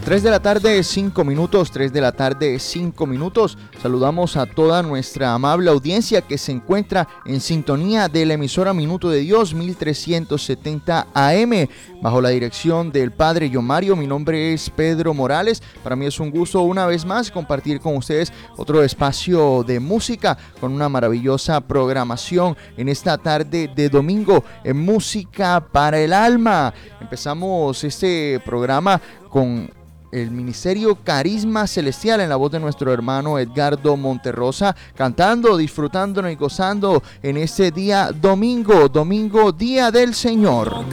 3 de la tarde, 5 minutos, 3 de la tarde, 5 minutos. Saludamos a toda nuestra amable audiencia que se encuentra en sintonía de la emisora Minuto de Dios 1370 AM, bajo la dirección del Padre John Mario. Mi nombre es Pedro Morales. Para mí es un gusto una vez más compartir con ustedes otro espacio de música con una maravillosa programación en esta tarde de domingo en Música para el Alma. Empezamos este programa con el ministerio Carisma Celestial en la voz de nuestro hermano Edgardo Monterrosa, cantando, disfrutándonos y gozando en este día domingo, Día del Señor.